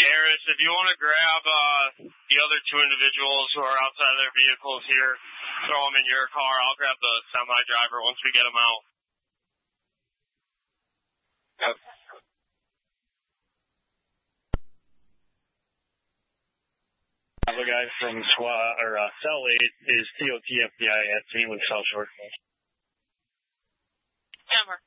Harris, if you want to grab the other two individuals who are outside of their vehicles here, throw them in your car. I'll grab the semi-driver once we get them out. Yep. The guy from Cell 8 is TOT FBI at St. Luke South Shore. Hammer.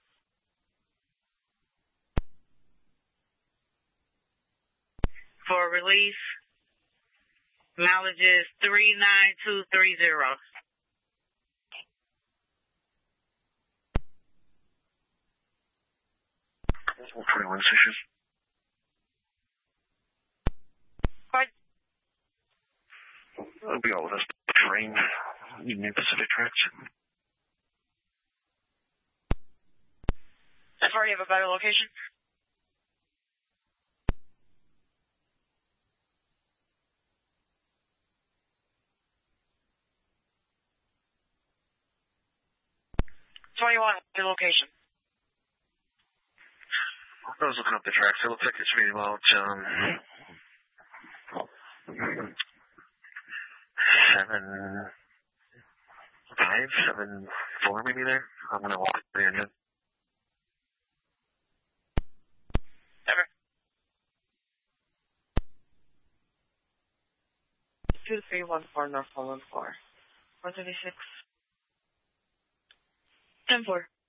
For release, mileage is 39230. That's 21 issues. It'll be all with us. Train, Union Pacific Tracks. I've already have a better location. What do you want? Your location. I was looking up the tracks. It looks like it's maybe about 7.4 maybe there. I'm gonna walk there again. Ever. 2314 North 114. 136. 10-4.